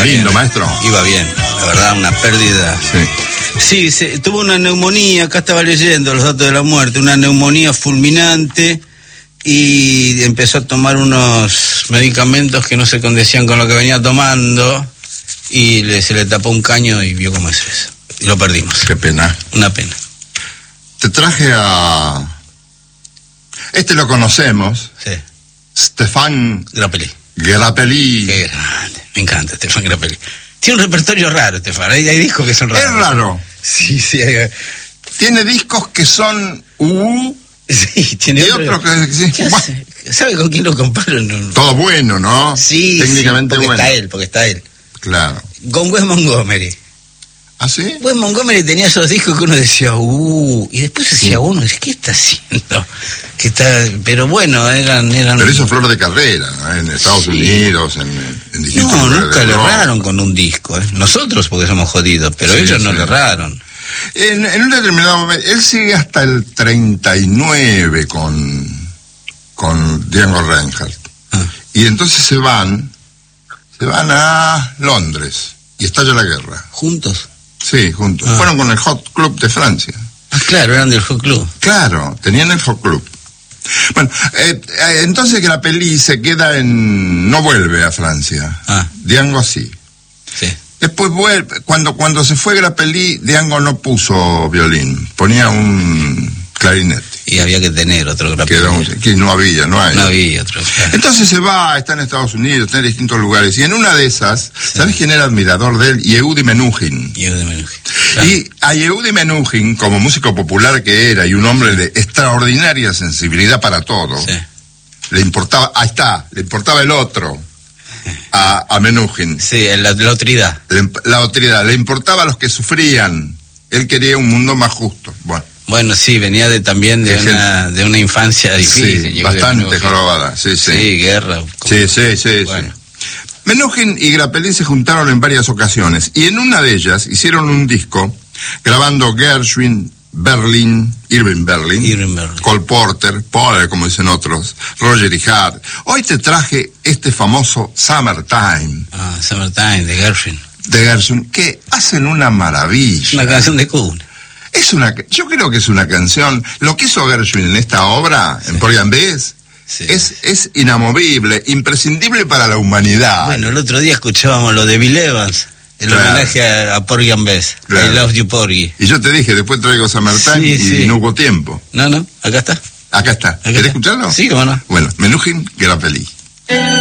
lindo, maestro. Iba bien, la verdad, una pérdida. Sí, tuvo una neumonía, acá estaba leyendo los datos de la muerte, una neumonía fulminante, y empezó a tomar unos medicamentos que no se condecían con lo que venía tomando, y se le tapó un caño y vio cómo es eso. Y lo perdimos. Qué pena. Una pena. Te traje a... Este lo conocemos. Sí. Stéphane Grappelli. Grappelli. Qué grande. Me encanta Stéphane Grappelli. Tiene un repertorio raro, Stéphane. Hay discos que son raros. Es raro. Sí. Tiene discos que son... Sí, tiene y otro que... Sí. ¿Sabe con quién lo comparo? No. Todo bueno, ¿no? Sí, técnicamente porque bueno. Porque está él. Claro. Con Wes Montgomery. ¿Ah, sí? Wes Montgomery tenía esos discos que uno decía, y después decía uno, ¿qué está haciendo? Pero bueno, eran... Pero hizo flor de carrera, ¿no? En Estados Unidos, en distintos No, lugares. nunca le erraron con un disco, ¿eh? Nosotros porque somos jodidos, pero ellos no le erraron. En un determinado momento, él sigue hasta el 39 con Django Reinhardt. Y entonces se van a Londres y estalla la guerra. ¿Juntos? Sí, juntos. Fueron con el Hot Club de Francia. Claro, eran del Hot Club. Claro, tenían el Hot Club. Bueno, entonces Grappelli se queda no vuelve a Francia. Django sí. Después vuelve, cuando se fue Grappelli, Django no puso violín, ponía un clarinete. Y había que tener otro Grappelli. Que no hay. No había otro. Entonces se va, está en Estados Unidos, está en distintos lugares, y en una de esas, ¿sabes quién era admirador de él? Yehudi Menuhin. Claro. Y a Yehudi Menuhin, como músico popular que era, y un hombre de extraordinaria sensibilidad para todo, le importaba, le importaba el otro. A Menuhin. Sí, la otridad. La otridad, le importaba a los que sufrían. Él quería un mundo más justo. Bueno, sí, venía también de una infancia difícil. Sí, bastante jorobada. Sí, guerra. Sí. Menuhin y Grappelli se juntaron en varias ocasiones, y en una de ellas hicieron un disco grabando Gershwin, Irving Berlin, Cole Porter, Paul, como dicen otros, Roger y Hart. Hoy te traje este famoso Summertime. Summertime, de Gershwin, que hacen una maravilla. Una canción de cuna. Yo creo que es una canción, lo que hizo Gershwin en esta obra, en Porgy and Bess, es inamovible, imprescindible para la humanidad. Bueno, el otro día escuchábamos lo de Bill Evans, el homenaje a Porgy and Bess. I Love You, Porgy. Y yo te dije, después traigo Summertime y no hubo tiempo. No, acá está. ¿Querés escucharlo? Sí, cómo no. Bueno, Menuhin, Grappelli.